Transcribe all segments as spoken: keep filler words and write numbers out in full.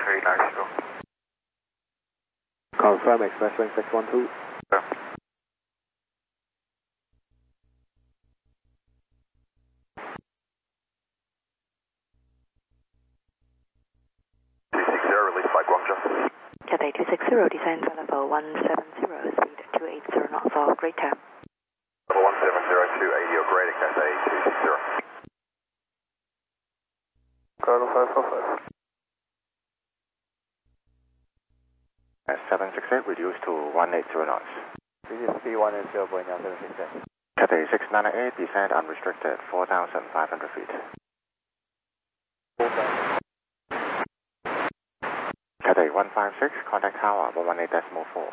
three nine zero. Confirm Express Wing six one two. Yeah. two six zero, release by Guangzhou. Cathay two six zero, descend to level one seven zero, speed two eight zero knots for greater. Level one seven zero two eighty or greater, Cathay two six zero. Cargo five four five. At seven six eight, reduced to one eight zero knots. This is B one eight zero point seven six eight. Cathay six nine eight, descend unrestricted, four thousand five hundred feet. Cathay one five six, contact tower one one eight point four.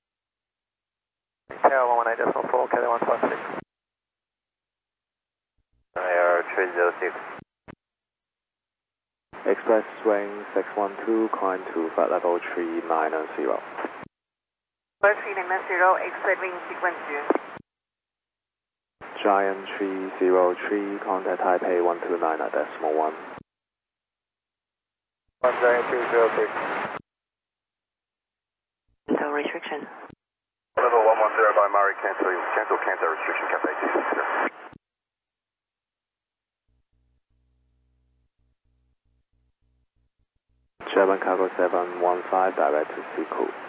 Tower one one eight point four, Cathay one five six. Air three zero six. Express Wing six one two, climb to flight level three nine zero. three nine zero, exit wing sequence two. Giant three zero three, contact Taipei one two nine at decimal one. One Giant three zero six. No restriction. Level one one zero by Murray, cancel, cancel, cancel restriction, Cathay two six zero. German Cargo seven one five, direct to Siku.